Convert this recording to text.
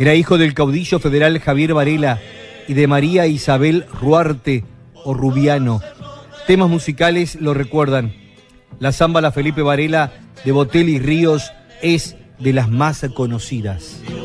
Era hijo del caudillo federal Javier Varela y de María Isabel Ruarte o Rubiano. Temas musicales lo recuerdan. La zamba La Felipe Varela de Botelli Ríos es de las más conocidas.